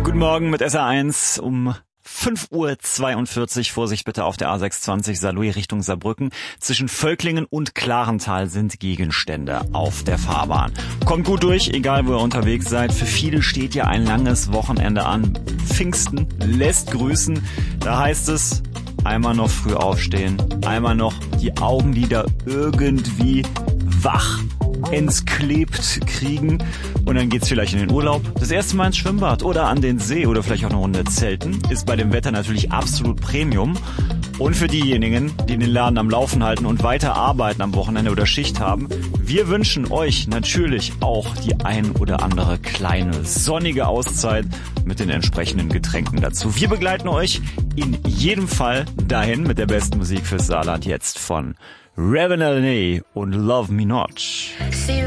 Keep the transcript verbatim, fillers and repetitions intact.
Guten Morgen mit S R eins um fünf Uhr zweiundvierzig. Vorsicht bitte auf der A sechsundzwanzig Saarlouis Richtung Saarbrücken. Zwischen Völklingen und Klarental sind Gegenstände auf der Fahrbahn. Kommt gut durch, egal wo ihr unterwegs seid. Für viele steht ja ein langes Wochenende an. Pfingsten lässt grüßen. Da heißt es, einmal noch früh aufstehen, einmal noch die Augenlider irgendwie wach entklebt kriegen und dann geht's vielleicht in den Urlaub. Das erste Mal ins Schwimmbad oder an den See oder vielleicht auch eine Runde zelten. Ist bei dem Wetter natürlich absolut Premium. Und für diejenigen, die den Laden am Laufen halten und weiter arbeiten am Wochenende oder Schicht haben, wir wünschen euch natürlich auch die ein oder andere kleine sonnige Auszeit mit den entsprechenden Getränken dazu. Wir begleiten euch in jedem Fall dahin mit der besten Musik fürs Saarland jetzt von Ravenel und Love Me Not.